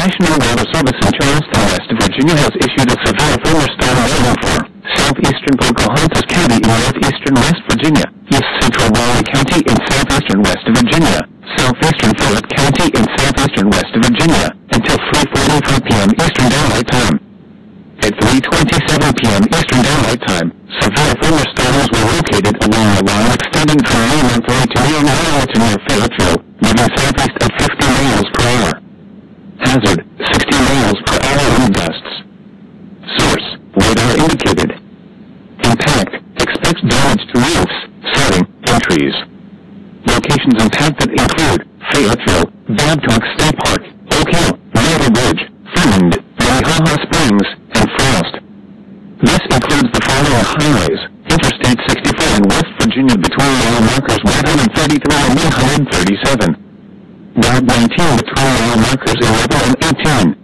National Weather Service in Charleston, West Virginia has issued a severe thunderstorm warning for southeastern Pocahontas County in northeastern West Virginia, east central Raleigh County in southeastern West Virginia, southeastern Fayette County in southeastern West Virginia, until 3:45 p.m. Eastern Daylight Time. At 3:27 p.m. Eastern Daylight Time, severe thunderstorms were located along a line extending from near Monthly to near Raleigh to near Fayetteville, moving southeast at 50 miles per hour. Hazard, 60 miles per hour wind gusts. Source, radar indicated. Impact, expects damage to roofs, siding, and trees. Locations impacted include Fayetteville, Babcock State Park, Oak Hill, Myrtle Bridge, Fremont, Minnehaha Springs, and Frost. This includes the following highways: Interstate 64 in West Virginia between mile markers 133 and 137. Route 19 between mile markers 11 and 18.